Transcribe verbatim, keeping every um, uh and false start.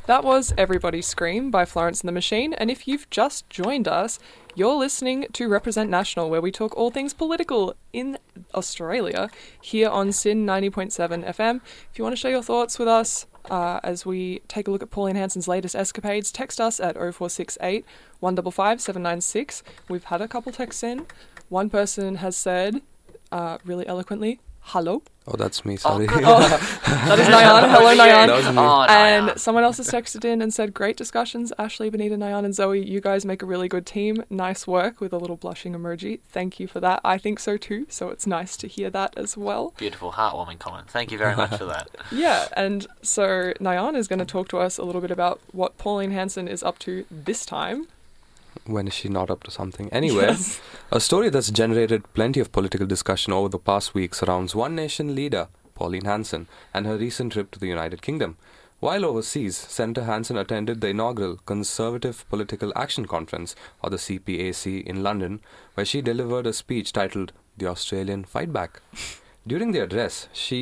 That was Everybody Scream by Florence and the Machine, and if you've just joined us, you're listening to Represent National, where we talk all things political in Australia, here on S I N ninety point seven F M. If you want to share your thoughts with us uh, as we take a look at Pauline Hanson's latest escapades, text us at oh four six eight, one five five, seven nine six. We've had a couple texts in. One person has said, uh, really eloquently, hello. Oh, that's me, sorry. Oh, oh, that is Nyan. Hello, Nyan. That was me. Oh, And Nyan. someone else has texted in and said, great discussions, Ashley, Benita, Nyan and Zoe. You guys make a really good team. Nice work, with a little blushing emoji. Thank you for that. I think so too, so it's nice to hear that as well. Beautiful, heartwarming comment. Thank you very much for that. Yeah, and so Nyan is going to talk to us a little bit about what Pauline Hanson is up to this time. When is she not up to something? Anyway, Yes. a story that's generated plenty of political discussion over the past week surrounds One Nation leader, Pauline Hanson, and her recent trip to the United Kingdom. While overseas, Senator Hanson attended the inaugural Conservative Political Action Conference, or the C P A C, in London, where she delivered a speech titled The Australian Fight Back. During the address, she